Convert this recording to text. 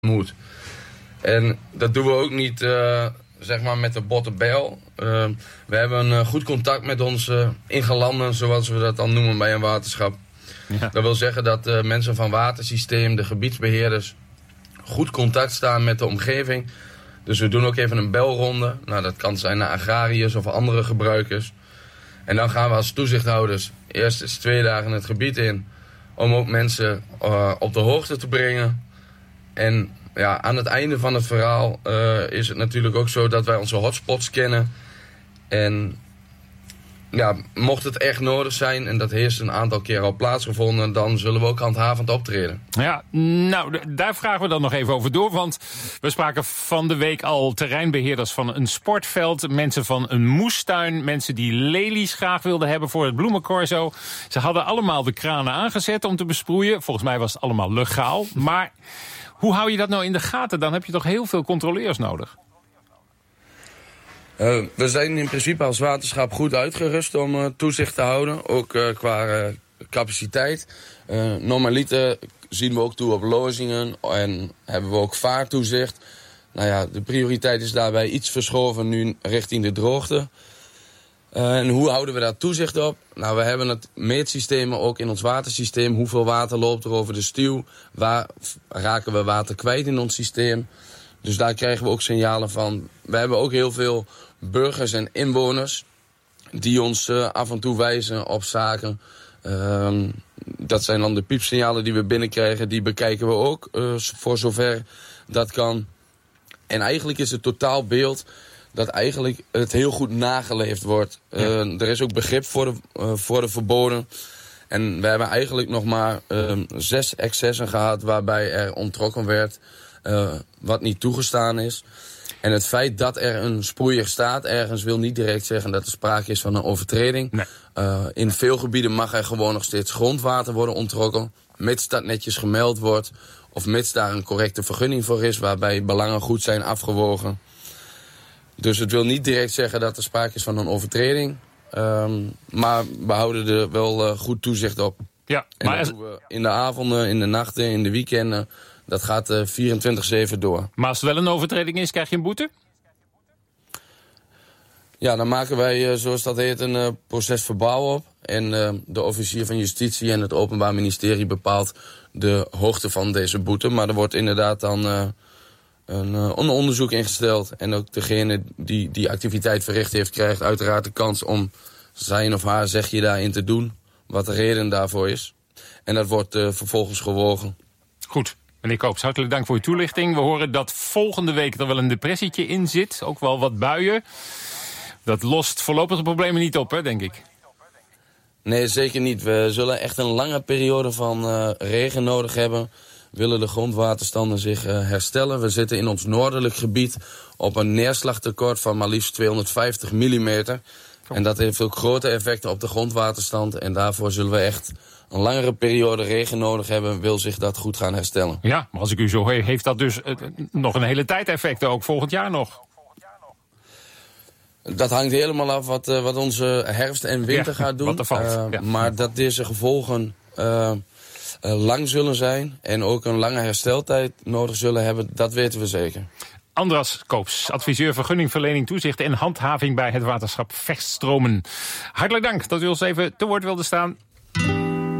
moet. En dat doen we ook niet zeg maar met de botte bijl. We hebben een goed contact met onze ingelanden, zoals we dat dan noemen bij een waterschap. Ja. Dat wil zeggen dat mensen van watersysteem, de gebiedsbeheerders, goed contact staan met de omgeving. Dus we doen ook even een belronde. Nou, dat kan zijn naar agrariërs of andere gebruikers. En dan gaan we als toezichthouders eerst eens 2 dagen het gebied in, om ook mensen op de hoogte te brengen. En ja, aan het einde van het verhaal is het natuurlijk ook zo dat wij onze hotspots kennen. En ja, mocht het echt nodig zijn, en dat heeft een aantal keer al plaatsgevonden, dan zullen we ook handhavend optreden. Ja, nou, daar vragen we dan nog even over door. Want we spraken van de week al terreinbeheerders van een sportveld, mensen van een moestuin, mensen die lelies graag wilden hebben voor het bloemencorso. Ze hadden allemaal de kranen aangezet om te besproeien. Volgens mij was het allemaal legaal. Maar hoe hou je dat nou in de gaten? Dan heb je toch heel veel controleurs nodig? We zijn in principe als waterschap goed uitgerust om toezicht te houden. Ook qua capaciteit. Normaliter zien we ook toe op lozingen en hebben we ook vaartoezicht. Nou ja, de prioriteit is daarbij iets verschoven nu richting de droogte. En hoe houden we daar toezicht op? Nou, we hebben het meetsystemen ook in ons watersysteem. Hoeveel water loopt er over de stuw? Waar raken we water kwijt in ons systeem? Dus daar krijgen we ook signalen van. We hebben ook heel veel burgers en inwoners die ons af en toe wijzen op zaken. Dat zijn dan de piepsignalen die we binnenkrijgen. Die bekijken we ook voor zover dat kan. En eigenlijk is het totaalbeeld dat eigenlijk het heel goed nageleefd wordt. Er is ook begrip voor de verboden. En we hebben eigenlijk nog maar 6 excessen gehad waarbij er onttrokken werd wat niet toegestaan is. En het feit dat er een sproeier staat ergens wil niet direct zeggen dat er sprake is van een overtreding. Nee. In veel gebieden mag er gewoon nog steeds grondwater worden onttrokken, mits dat netjes gemeld wordt of mits daar een correcte vergunning voor is waarbij belangen goed zijn afgewogen. Dus het wil niet direct zeggen dat er sprake is van een overtreding. Maar we houden er wel goed toezicht op. Ja, en maar dat doen we in de avonden, in de nachten, in de weekenden. Dat gaat 24/7 door. Maar als er wel een overtreding is, krijg je een boete? Ja, dan maken wij, zoals dat heet, een proces verbaal op. En de officier van justitie en het Openbaar Ministerie bepaalt de hoogte van deze boete. Maar er wordt inderdaad dan een onderzoek ingesteld. En ook degene die die activiteit verricht heeft, krijgt uiteraard de kans om zijn of haar zegje daarin te doen. Wat de reden daarvoor is. En dat wordt vervolgens gewogen. Goed. Meneer Koops, hartelijk dank voor uw toelichting. We horen dat volgende week er wel een depressietje in zit. Ook wel wat buien. Dat lost voorlopig de problemen niet op, hè, denk ik. Nee, zeker niet. We zullen echt een lange periode van regen nodig hebben. Willen de grondwaterstanden zich herstellen. We zitten in ons noordelijk gebied op een neerslagtekort van maar liefst 250 mm. En dat heeft ook grote effecten op de grondwaterstand. En daarvoor zullen we echt een langere periode regen nodig hebben, wil zich dat goed gaan herstellen. Ja, maar als ik u zo hoor, heeft dat dus nog een hele tijd effecten, ook volgend jaar nog? Dat hangt helemaal af wat onze herfst en winter gaat doen. Wat er valt. Maar dat deze gevolgen lang zullen zijn en ook een lange hersteltijd nodig zullen hebben, dat weten we zeker. Andras Koops, adviseur vergunningverlening, toezicht en handhaving bij het waterschap Verststromen. Hartelijk dank dat u ons even te woord wilde staan.